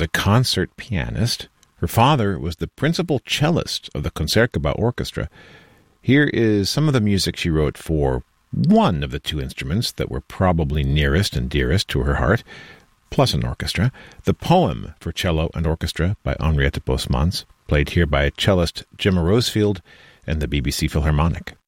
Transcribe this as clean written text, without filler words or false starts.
a concert pianist. Her father was the principal cellist of the Concertgebouw Orchestra. Here is some of the music she wrote for one of the two instruments that were probably nearest and dearest to her heart, plus an orchestra, the Poem for Cello and Orchestra by Henriette Bosmans, played here by cellist Gemma Rosefield and the BBC Philharmonic.